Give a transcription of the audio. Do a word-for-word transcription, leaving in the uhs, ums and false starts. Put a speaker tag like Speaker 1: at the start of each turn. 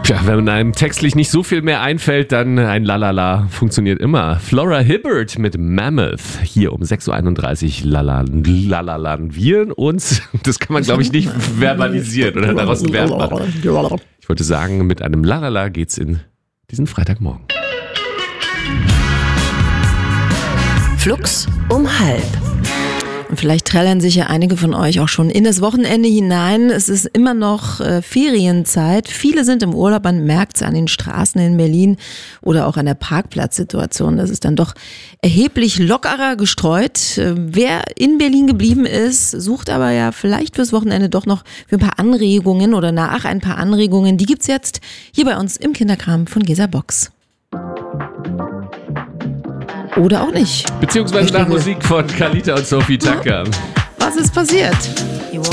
Speaker 1: Tja, wenn einem textlich nicht so viel mehr einfällt, dann ein Lalala funktioniert immer. Flora Hibbert mit Mammoth. Hier um sechs Uhr einunddreißig lalalalan wir uns. Das kann man, glaube ich, nicht verbalisieren oder daraus ein Verb machen. Ich wollte sagen, mit einem Lalala geht's in diesen Freitagmorgen.
Speaker 2: Flux um halb.
Speaker 3: Und vielleicht trällern sich ja einige von euch auch schon in das Wochenende hinein. Es ist immer noch äh, Ferienzeit. Viele sind im Urlaub, man merkt es an den Straßen in Berlin oder auch an der Parkplatzsituation. Das ist dann doch erheblich lockerer gestreut. Äh, wer in Berlin geblieben ist, sucht aber ja vielleicht fürs Wochenende doch noch für ein paar Anregungen oder nach ein paar Anregungen. Die gibt's jetzt hier bei uns im Kinderkram von Gesa Box. Oder auch nicht.
Speaker 1: Beziehungsweise nach Musik von Kalita und Sophie Tucker.
Speaker 3: Was ist passiert?